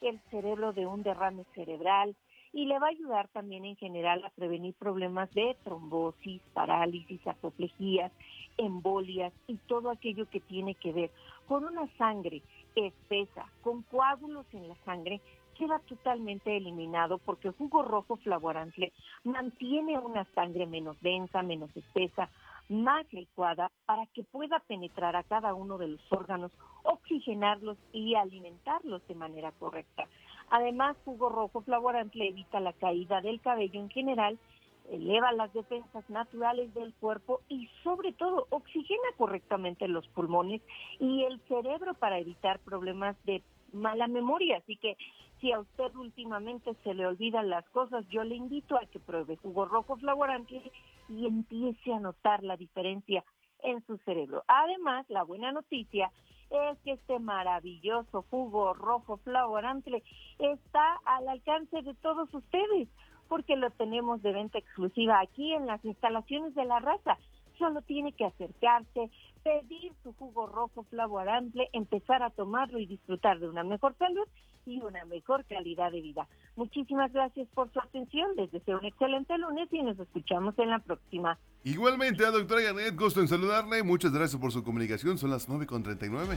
el cerebro de un derrame cerebral y le va a ayudar también en general a prevenir problemas de trombosis, parálisis, apoplejías, embolias y todo aquello que tiene que ver con una sangre espesa, con coágulos en la sangre, queda totalmente eliminado porque el jugo rojo flavorantle mantiene una sangre menos densa, menos espesa, más licuada para que pueda penetrar a cada uno de los órganos, oxigenarlos y alimentarlos de manera correcta. Además, jugo rojo flavorantle evita la caída del cabello en general, eleva las defensas naturales del cuerpo y sobre todo oxigena correctamente los pulmones y el cerebro para evitar problemas de mala memoria. Así que si a usted últimamente se le olvidan las cosas, yo le invito a que pruebe jugo rojo flavorantle y empiece a notar la diferencia en su cerebro. Además, la buena noticia es que este maravilloso jugo rojo flavorantle está al alcance de todos ustedes, porque lo tenemos de venta exclusiva aquí en las instalaciones de La Raza. Solo tiene que acercarse, pedir su jugo rojo flavorantle, empezar a tomarlo y disfrutar de una mejor salud y una mejor calidad de vida. Muchísimas gracias por su atención, les deseo un excelente lunes y nos escuchamos en la próxima. Igualmente a doctora Janet, gusto en saludarle, muchas gracias por su comunicación, son las 9:39.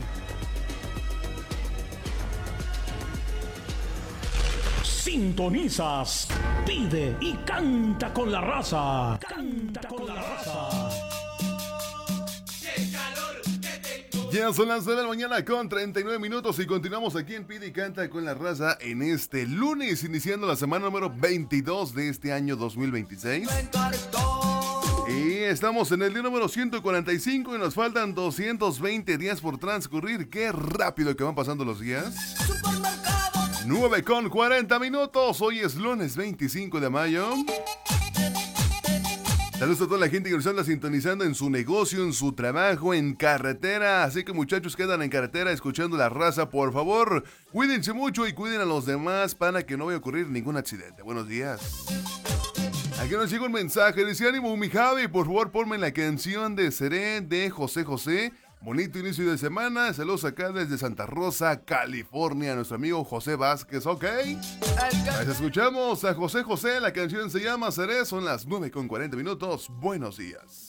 Sintonizas, pide y canta con la raza. Canta con la raza. Ya son las 9 de la mañana con 39 minutos y continuamos aquí en Pide y Canta con la Raza en este lunes, iniciando la semana número 22 de este año 2026. Y estamos en el día número 145 y nos faltan 220 días por transcurrir. Qué rápido que van pasando los días. 9:40 minutos, hoy es lunes 25 de mayo. Saludos a toda la gente que nos anda sintonizando en su negocio, en su trabajo, en carretera. Así que muchachos que andan en carretera escuchando la Raza, por favor, cuídense mucho y cuiden a los demás para que no vaya a ocurrir ningún accidente. Buenos días. Aquí nos llega un mensaje, dice: ánimo mi Javi, por favor ponme la canción de Seré de José José. Bonito inicio de semana, saludos acá desde Santa Rosa, California, nuestro amigo José Vázquez, ¿ok? Pues escuchamos a José José, la canción se llama Seré, son las 9:40 minutos, buenos días.